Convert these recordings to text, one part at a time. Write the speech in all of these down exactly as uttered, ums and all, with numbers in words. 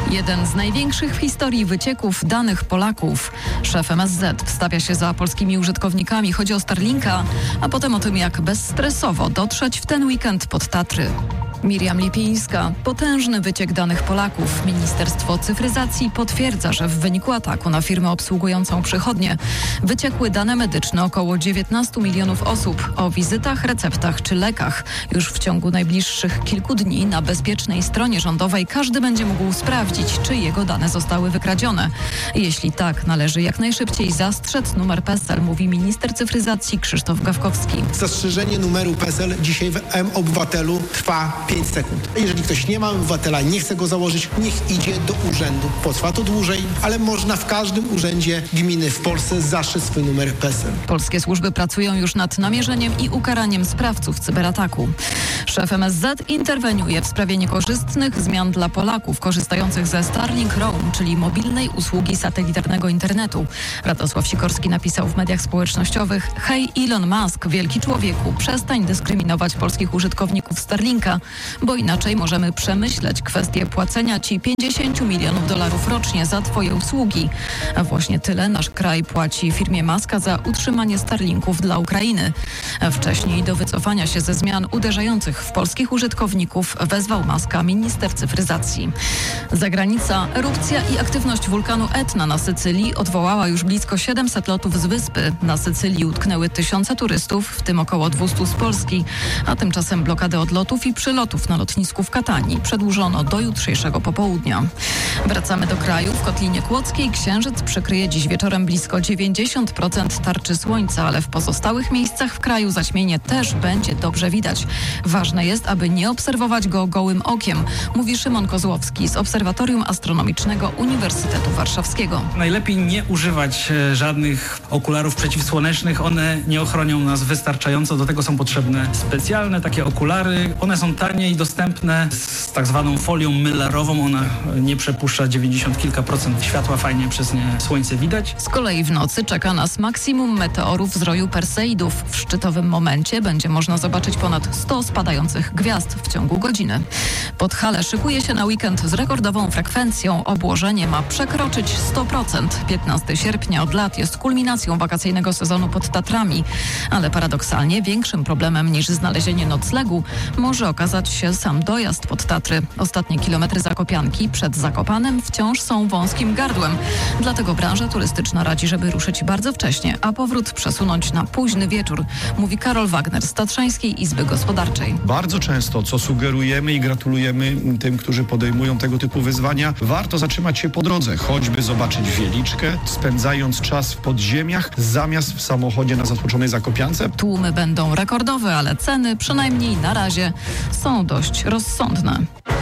Jeden z największych w historii wycieków danych Polaków. Szef M S Z wstawia się za polskimi użytkownikami. Chodzi o Starlinka, a potem o tym, jak bezstresowo dotrzeć w ten weekend pod Tatry. Miriam Lipińska. Potężny wyciek danych Polaków. Ministerstwo Cyfryzacji potwierdza, że w wyniku ataku na firmę obsługującą przychodnie wyciekły dane medyczne około dziewiętnastu milionów osób o wizytach, receptach czy lekach. Już w ciągu najbliższych kilku dni na bezpiecznej stronie rządowej każdy będzie mógł sprawdzić, czy jego dane zostały wykradzione. Jeśli tak, należy jak najszybciej zastrzec numer P E S E L, mówi minister cyfryzacji Krzysztof Gawkowski. Zastrzeżenie numeru P E S E L dzisiaj w M-Obywatelu trwa pięć sekund. Jeżeli ktoś nie ma obywatela, nie chce go założyć, niech idzie do urzędu. Potrwa to dłużej, ale można w każdym urzędzie gminy w Polsce zastrzec swój numer P E S E L. Polskie służby pracują już nad namierzeniem i ukaraniem sprawców cyberataku. Szef M S Z interweniuje w sprawie niekorzystnych zmian dla Polaków korzystających ze Starlink Roam, czyli mobilnej usługi satelitarnego internetu. Radosław Sikorski napisał w mediach społecznościowych: hej Elon Musk, wielki człowieku, przestań dyskryminować polskich użytkowników Starlinka, bo inaczej możemy przemyśleć kwestię płacenia ci pięćdziesięciu milionów dolarów rocznie za twoje usługi. A właśnie tyle nasz kraj płaci firmie Muska za utrzymanie Starlinków dla Ukrainy. Wcześniej do wycofania się ze zmian uderzających w polskich użytkowników wezwał Muska minister cyfryzacji. Zagranica, erupcja i aktywność wulkanu Etna na Sycylii odwołała już blisko siedemset lotów z wyspy. Na Sycylii utknęły tysiące turystów, w tym około dwustu z Polski, a tymczasem blokadę odlotów i przylotów na lotnisku w Katanii przedłużono do jutrzejszego popołudnia. Wracamy do kraju. W Kotlinie Kłodzkiej księżyc przykryje dziś wieczorem blisko dziewięćdziesiąt procent tarczy słońca, ale w pozostałych miejscach w kraju zaćmienie też będzie dobrze widać. Ważne jest, aby nie obserwować go gołym okiem, mówi Szymon Kozłowski z Obserwatorium Astronomicznego Uniwersytetu Warszawskiego. Najlepiej nie używać żadnych okularów przeciwsłonecznych. One nie ochronią nas wystarczająco. Do tego są potrzebne specjalne takie okulary. One są tanie i dostępne z tak zwaną folią mylarową. Ona nie przepuszcza dziewięćdziesiąt kilka procent światła. Fajnie przez nie słońce widać. Z kolei w nocy czeka nas maksimum meteorów z roju Perseidów. W szczytowym momencie będzie można zobaczyć ponad sto spadających gwiazd w ciągu godziny. Podhale szykuje się na weekend z rekordową frekwencją. Obłożenie ma przekroczyć sto procent. piętnastego sierpnia od lat jest kulminacją wakacyjnego sezonu pod Tatrami. Ale paradoksalnie większym problemem niż znalezienie noclegu może okazać się sam dojazd pod Tatry. Ostatnie kilometry Zakopianki przed Zakopanem wciąż są wąskim gardłem. Dlatego branża turystyczna radzi, żeby ruszyć bardzo wcześnie, a powrót przesunąć na późny wieczór, mówi Karol Wagner z Tatrzańskiej Izby Gospodarczej. Bardzo często, co sugerujemy i gratulujemy tym, którzy podejmują tego typu wyzwania, warto zatrzymać się po drodze, choćby zobaczyć Wieliczkę, spędzając czas w podziemiach zamiast w samochodzie na zatłoczonej Zakopiance. Tłumy będą rekordowe, ale ceny, przynajmniej na razie, są dość rozsądne.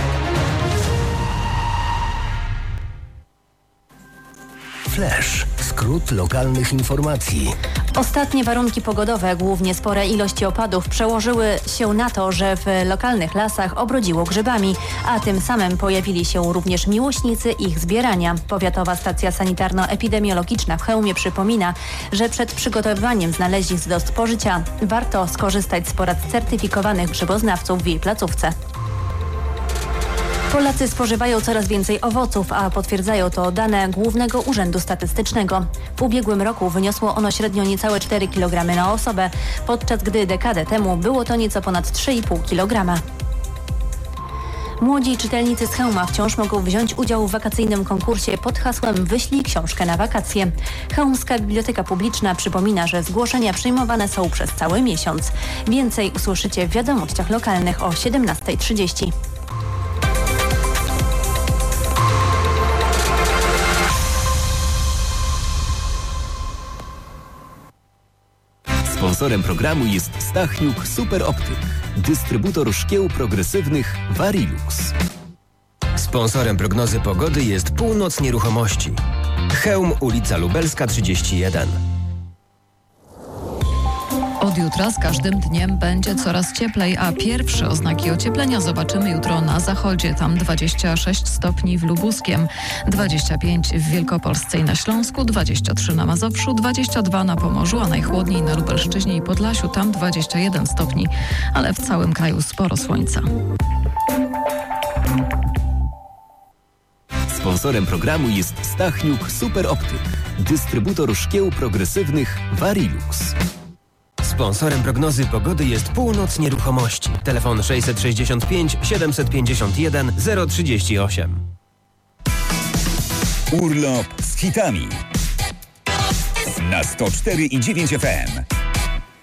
Flash. Skrót lokalnych informacji. Ostatnie warunki pogodowe, głównie spore ilości opadów, przełożyły się na to, że w lokalnych lasach obrodziło grzybami, a tym samym pojawili się również miłośnicy ich zbierania. Powiatowa Stacja Sanitarno-Epidemiologiczna w Chełmie przypomina, że przed przygotowywaniem znalezisk do spożycia warto skorzystać z porad certyfikowanych grzyboznawców w jej placówce. Polacy spożywają coraz więcej owoców, a potwierdzają to dane Głównego Urzędu Statystycznego. W ubiegłym roku wyniosło ono średnio niecałe cztery kilogramy na osobę, podczas gdy dekadę temu było to nieco ponad trzy i pół kilograma. Młodzi czytelnicy z Chełma wciąż mogą wziąć udział w wakacyjnym konkursie pod hasłem Wyślij książkę na wakacje. Chełmska Biblioteka Publiczna przypomina, że zgłoszenia przyjmowane są przez cały miesiąc. Więcej usłyszycie w wiadomościach lokalnych o siedemnasta trzydzieści. Sponsorem programu jest Stachniuk Super Optyk, dystrybutor szkieł progresywnych Varilux. Sponsorem prognozy pogody jest Północ Nieruchomości. Chełm, ulica Lubelska trzydzieści jeden. Od jutra z każdym dniem będzie coraz cieplej, a pierwsze oznaki ocieplenia zobaczymy jutro na zachodzie. Tam dwadzieścia sześć stopni w Lubuskiem, dwadzieścia pięć w Wielkopolsce i na Śląsku, dwadzieścia trzy na Mazowszu, dwadzieścia dwa na Pomorzu, a najchłodniej na Lubelszczyźnie i Podlasiu, tam dwadzieścia jeden stopni, ale w całym kraju sporo słońca. Sponsorem programu jest Stachniuk Super Optyk, dystrybutor szkieł progresywnych Varilux. Sponsorem prognozy pogody jest Północ Nieruchomości. Telefon sześćset sześćdziesiąt pięć siedemset pięćdziesiąt jeden zero trzydzieści osiem. Urlop z hitami na sto cztery i dziewięć F M.